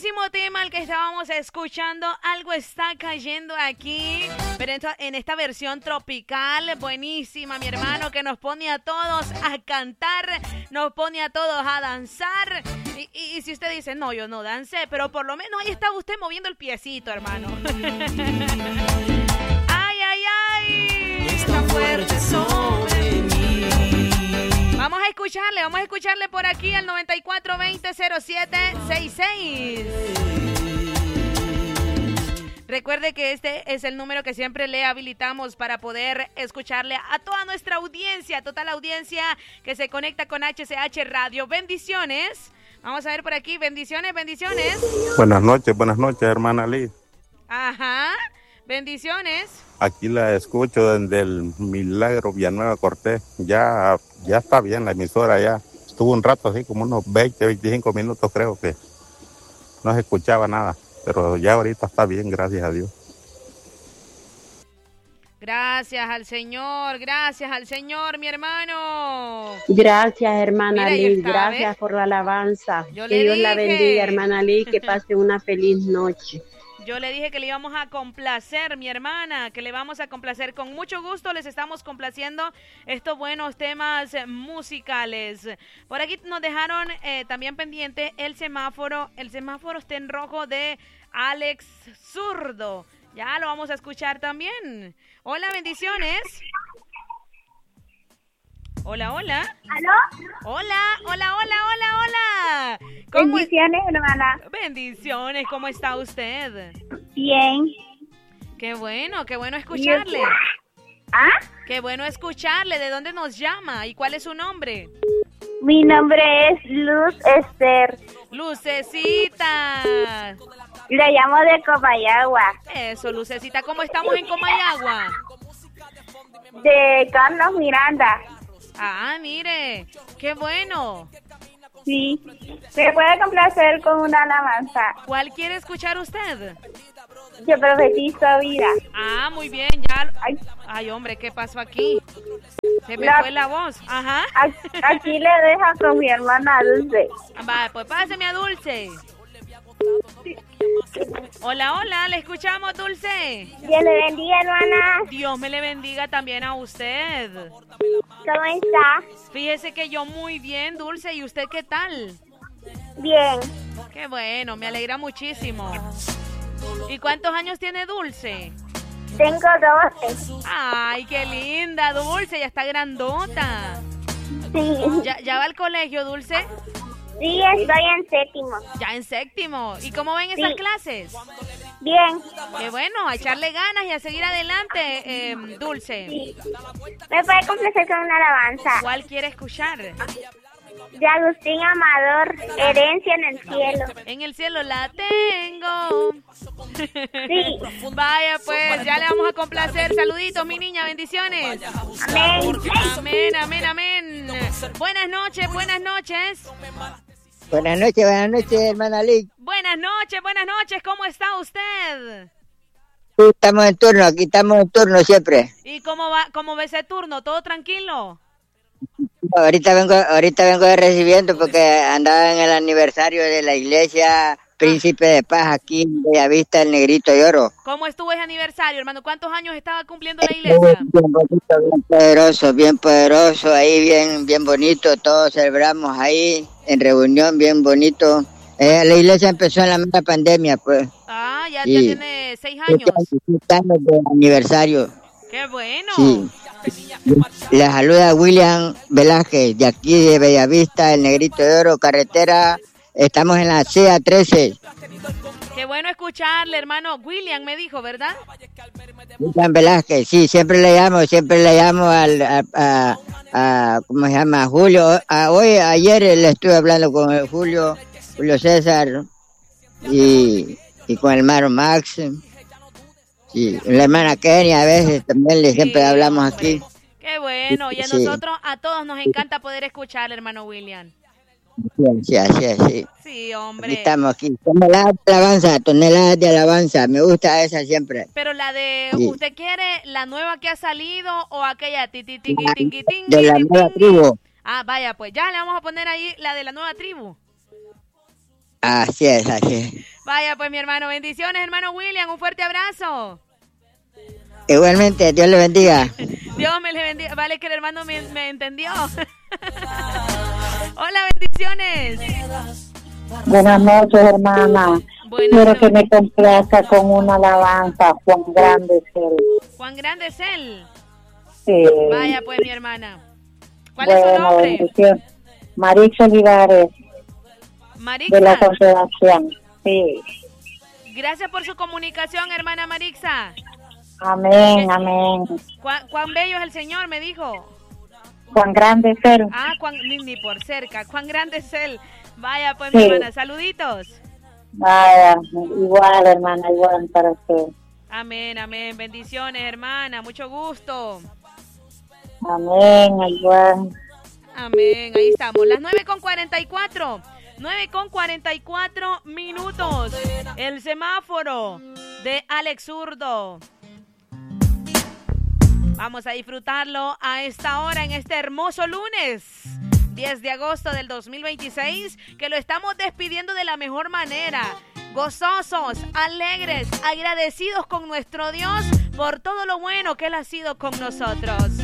Buenísimo tema el que estábamos escuchando. Algo está cayendo aquí, pero en esta versión tropical. Buenísima, mi hermano, que nos pone a todos a cantar, nos pone a todos a danzar. Y si usted dice, no, yo no dancé, pero por lo menos ahí estaba usted moviendo el piecito, hermano. ¡Ay, ay, ay! Está fuerte sobre mí. Vamos a escucharle por aquí al 9420-0766. Recuerde que este es el número que siempre le habilitamos para poder escucharle a toda nuestra audiencia, toda la audiencia que se conecta con HCH Radio. Bendiciones. Vamos a ver por aquí, bendiciones. Buenas noches, hermana Liz. Ajá, bendiciones. Aquí la escucho desde el Milagro Villanueva Cortés. Ya está bien la emisora ya. Estuvo un rato así, como unos 25 minutos creo que no se escuchaba nada. Pero ya ahorita está bien, gracias a Dios. Gracias al Señor, mi hermano. Gracias, hermana Mira, Liz, gracias por la alabanza. Que Dios la bendiga, hermana Liz, que pase una feliz noche. Yo le dije que le íbamos a complacer, mi hermana, que le vamos a complacer. Con mucho gusto les estamos complaciendo estos buenos temas musicales. Por aquí nos dejaron también pendiente el semáforo. El semáforo está en rojo de Alex Zurdo. Ya lo vamos a escuchar también. Hola, bendiciones. Hola. ¿Aló? Hola. Bendiciones, hermana. Bendiciones, ¿cómo está usted? Bien. Qué bueno escucharle. ¿Ah? Qué bueno escucharle. ¿De dónde nos llama? ¿Y cuál es su nombre? Mi nombre es Luz Esther. Lucecita. Le llamo de Comayagua. Eso, Lucecita. ¿Cómo estamos en Comayagua? De Carlos Miranda. Ah, mire. Qué bueno. Sí. ¿Me puede complacer con una alabanza? ¿Cuál quiere escuchar usted? Yo profetizo vida. Ah, muy bien. Ya. Ay, hombre, ¿qué pasó aquí? Se me fue la voz. Ajá. Aquí le deja con mi hermana Dulce. Va, pues páseme a Dulce. Hola, le escuchamos, Dulce. Dios le bendiga, hermana. Dios me le bendiga también a usted. ¿Cómo está? Fíjese que yo muy bien, Dulce. ¿Y usted qué tal? Bien. Qué bueno, me alegra muchísimo. ¿Y cuántos años tiene Dulce? Tengo 12. Ay, qué linda, Dulce, ya está grandota. Sí. ¿Ya va al colegio, Dulce? Sí, estoy en séptimo. Ya en séptimo. ¿Y cómo ven esas clases? Bien. Qué bueno, a echarle ganas y a seguir adelante, Dulce. Sí. ¿Me puede complacer con una alabanza? ¿Cuál quiere escuchar? De Agustín Amador, Herencia en el cielo. En el cielo la tengo. Sí. Vaya, pues, ya le vamos a complacer. Saluditos, mi niña, bendiciones. Amén. Amén. Buenas noches. Buenas noches, hermana Liz. Buenas noches, ¿cómo está usted? Estamos en turno, aquí estamos en turno siempre. ¿Y cómo va ese turno? ¿Todo tranquilo? Ahorita vengo recibiendo porque andaba en el aniversario de la iglesia Príncipe de Paz aquí en Bellavista, el Negrito de Oro. ¿Cómo estuvo ese aniversario, hermano? ¿Cuántos años estaba cumpliendo la iglesia? Bien poderoso, ahí bien bonito, todos celebramos ahí en reunión, bien bonito. La iglesia empezó en la misma pandemia, pues. Ah, ya tiene 6 años. 6 años de aniversario. ¡Qué bueno! Sí. Le saluda William Velázquez, de aquí de Bellavista, el Negrito de Oro, carretera. Estamos en la CEA 13. Qué bueno escucharle, hermano. William me dijo, ¿verdad? William Velázquez, sí, siempre le llamo a ¿cómo se llama? Julio. Ayer le estuve hablando con Julio César y con el hermano Max. Sí, la hermana Kenia a veces también siempre hablamos aquí. Qué bueno, y a nosotros, a todos nos encanta poder escuchar, hermano William. Sí, así es, sí. Sí, hombre. Aquí estamos aquí. Toneladas de alabanza. Me gusta esa siempre. Pero la de, sí. ¿Usted quiere la nueva que ha salido o aquella de la nueva tribu? Ah, vaya, pues ya le vamos a poner ahí la de la nueva tribu. Así es, así es. Vaya, pues mi hermano, bendiciones, hermano William, un fuerte abrazo. Igualmente, Dios le bendiga. Dios me le bendiga. Vale que el hermano me entendió. Hola, bendiciones. Buenas noches, hermana. Quiero que me complazca con una alabanza, Juan Grande es él. Juan Grande es él. Sí. Vaya, pues mi hermana. ¿Cuál es su nombre? Bendición. Marixa Olivares. Marixa. De la Consolación. Sí. Gracias por su comunicación, hermana Marixa. Amén, amén. ¿Cuán bello es el Señor, me dijo? Juan Grande es él. Ah, ni por cerca. Juan Grande es él. Vaya, pues, sí. mi hermana, saluditos. Vaya, igual, hermana, igual para usted. Amén, amén. Bendiciones, hermana. Mucho gusto. Amén, igual. Amén, ahí estamos. Las 9:44. 9:44 minutos. El semáforo de Alex Zurdo. Vamos a disfrutarlo a esta hora, en este hermoso lunes, 10 de agosto del 2026, que lo estamos despidiendo de la mejor manera. Gozosos, alegres, agradecidos con nuestro Dios por todo lo bueno que Él ha sido con nosotros.